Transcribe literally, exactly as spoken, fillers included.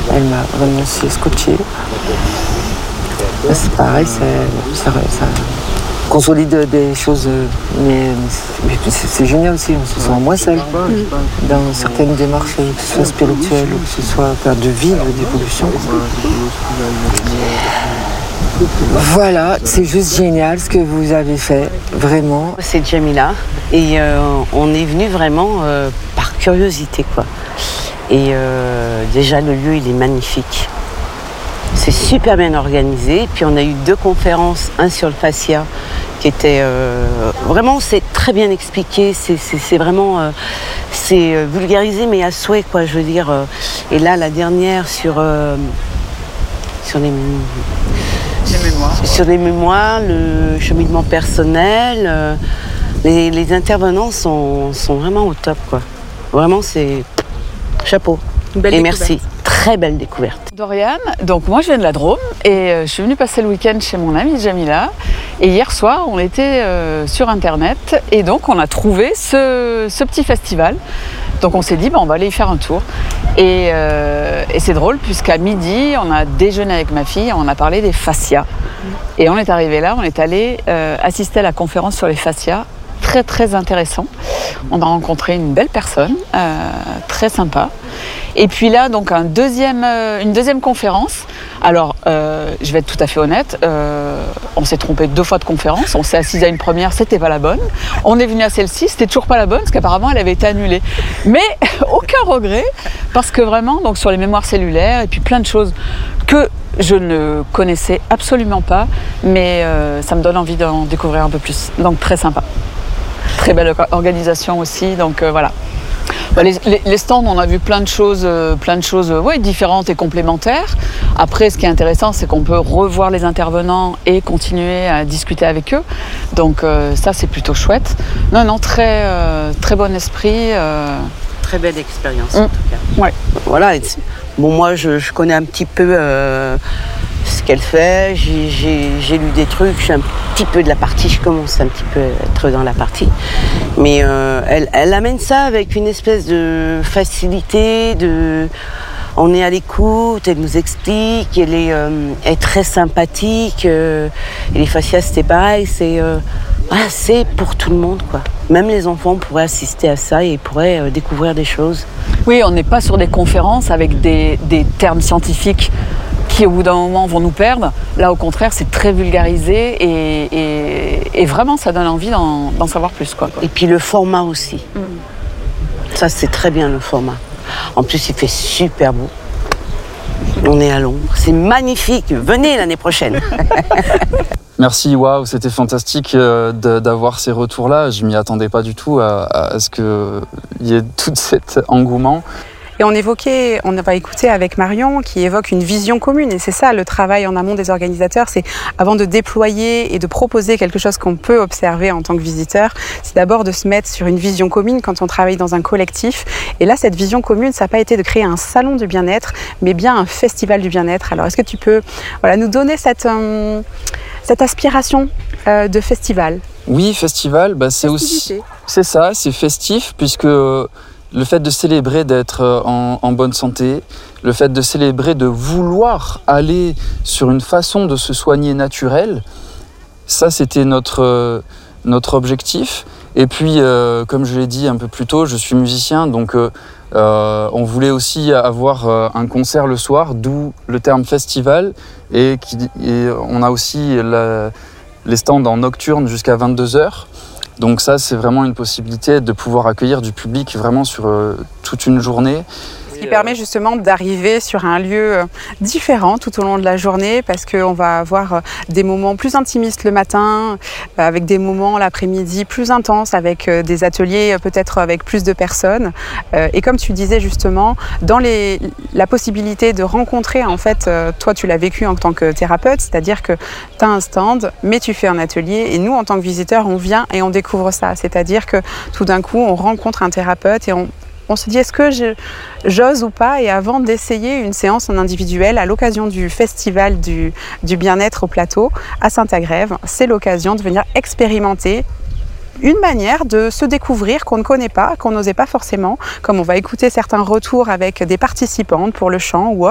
elle m'a vraiment aussi scotché. C'est pareil, c'est, ça, ça consolide des choses, mais, mais c'est, c'est génial aussi, on se sent moins seul dans certaines démarches, que ce soit spirituelles ou que ce soit de vie, d'évolution. Voilà, c'est juste génial ce que vous avez fait, vraiment. C'est Jamila et euh, on est venu vraiment euh, par curiosité, quoi. Et euh, déjà le lieu il est magnifique. C'est super bien organisé. Puis on a eu deux conférences, un sur le fascia qui était euh, vraiment, c'est très bien expliqué. C'est, c'est, c'est vraiment, euh, c'est vulgarisé mais à souhait, quoi. Je veux dire. Euh, et là la dernière sur euh, sur les Les mémoires. Sur les mémoires, le cheminement personnel, euh, les, les intervenants sont, sont vraiment au top, quoi. Vraiment, c'est chapeau. Belle et découverte. merci. Très belle découverte. Doriane, donc moi je viens de la Drôme et euh, je suis venue passer le week-end chez mon amie Jamila. Et hier soir, on était euh, sur Internet et donc on a trouvé ce, ce petit festival. Donc on s'est dit, bah, on va aller y faire un tour. Et, euh, et c'est drôle puisqu'à midi, on a déjeuné avec ma fille, on a parlé des fascias. Et on est arrivé là, on est allé euh, assister à la conférence sur les fascias. Très très intéressant. On a rencontré une belle personne, euh, très sympa. Et puis là, donc un deuxième, euh, une deuxième conférence. Alors, euh, je vais être tout à fait honnête, euh, on s'est trompé deux fois de conférence. On s'est assis à une première, c'était pas la bonne. On est venu à celle-ci, c'était toujours pas la bonne, parce qu'apparemment elle avait été annulée. Mais aucun regret, parce que vraiment, donc sur les mémoires cellulaires et puis plein de choses que je ne connaissais absolument pas, mais euh, ça me donne envie d'en découvrir un peu plus. Donc très sympa. Très belle organisation aussi, donc euh, voilà. Bah, les, les, les stands, on a vu plein de choses, euh, plein de choses euh, ouais, différentes et complémentaires. Après, ce qui est intéressant, c'est qu'on peut revoir les intervenants et continuer à discuter avec eux. Donc euh, ça, c'est plutôt chouette. Non, non, très, euh, très bon esprit. Euh... Très belle expérience, Mmh. en tout cas. Ouais. Voilà. Bon, moi, je, je connais un petit peu euh, ce qu'elle fait. J'ai, j'ai, j'ai lu des trucs. Je suis un petit peu de la partie. Je commence un petit peu à être dans la partie. Mais euh, elle, elle amène ça avec une espèce de facilité, de... On est à l'écoute, elle nous explique, elle est, euh, elle est très sympathique. Euh, et les fascias, c'était pareil. C'est, euh, voilà, c'est pour tout le monde, quoi. Même les enfants pourraient assister à ça et pourraient euh, découvrir des choses. Oui, on n'est pas sur des conférences avec des, des termes scientifiques qui, au bout d'un moment, vont nous perdre. Là, au contraire, c'est très vulgarisé et, et, et vraiment, ça donne envie d'en, d'en savoir plus, quoi. Et puis le format aussi. Mm. Ça, c'est très bien, le format. En plus, il fait super beau. On est à l'ombre. C'est magnifique. Venez l'année prochaine. Merci, waouh, c'était fantastique euh, de, d'avoir ces retours-là. Je m'y attendais pas du tout à, à ce qu'il y ait tout cet engouement. Et on évoquait, on va écouter avec Marion qui évoque une vision commune. Et c'est ça le travail en amont des organisateurs, c'est avant de déployer et de proposer quelque chose qu'on peut observer en tant que visiteur, c'est d'abord de se mettre sur une vision commune quand on travaille dans un collectif. Et là, cette vision commune, ça n'a pas été de créer un salon du bien-être, mais bien un festival du bien-être. Alors, est-ce que tu peux voilà, nous donner cette, euh, cette aspiration euh, de festival ? Oui, festival, bah, c'est aussi... C'est ça, c'est festif, puisque... Le fait de célébrer d'être en, en bonne santé, le fait de célébrer de vouloir aller sur une façon de se soigner naturelle, ça c'était notre, notre objectif. Et puis, euh, comme je l'ai dit un peu plus tôt, je suis musicien, donc euh, euh, on voulait aussi avoir euh, un concert le soir, d'où le terme festival. Et, qui, et on a aussi la, les stands en nocturne jusqu'à vingt-deux heures. Donc ça, c'est vraiment une possibilité de pouvoir accueillir du public vraiment sur euh, toute une journée. Ce qui permet justement d'arriver sur un lieu différent tout au long de la journée parce qu'on va avoir des moments plus intimistes le matin, avec des moments l'après-midi plus intenses, avec des ateliers peut-être avec plus de personnes. Et comme tu disais justement, dans les, la possibilité de rencontrer, en fait, toi tu l'as vécu en tant que thérapeute, c'est-à-dire que tu as un stand, mais tu fais un atelier et nous en tant que visiteurs, on vient et on découvre ça. C'est-à-dire que tout d'un coup, on rencontre un thérapeute et on On se dit, est-ce que je, j'ose ou pas ? Et avant d'essayer une séance en individuel, à l'occasion du festival du, du bien-être au plateau à Saint-Agrève, c'est l'occasion de venir expérimenter une manière de se découvrir qu'on ne connaît pas, qu'on n'osait pas forcément, comme on va écouter certains retours avec des participantes pour le chant ou